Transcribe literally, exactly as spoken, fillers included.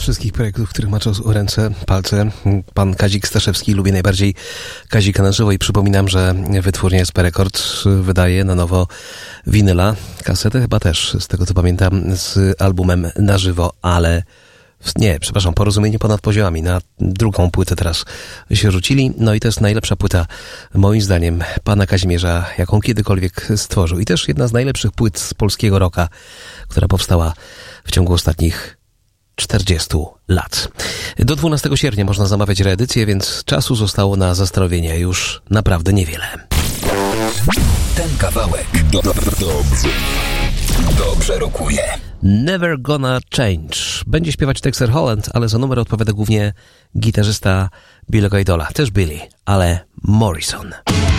wszystkich projektów, których maczał ręce, palce, pan Kazik Staszewski lubi najbardziej Kazika na żywo i przypominam, że wytwórnia S P Records wydaje na nowo winyla, kasetę chyba też, z tego co pamiętam, z albumem na żywo, ale nie, przepraszam, Porozumienie ponad poziomami. Na drugą płytę teraz się rzucili. No i to jest najlepsza płyta, moim zdaniem, pana Kazimierza, jaką kiedykolwiek stworzył. I też jedna z najlepszych płyt z polskiego rocka, która powstała w ciągu ostatnich czterdziestu lat. Do dwunastego sierpnia można zamawiać reedycję, więc czasu zostało na zastanowienie już naprawdę niewiele. Ten kawałek do, do, dobrze, dobrze rokuje. Never Gonna Change. Będzie śpiewać Dexter Holland, ale za numer odpowiada głównie gitarzysta Billy'ego Idola. Też Billy, ale Morrison.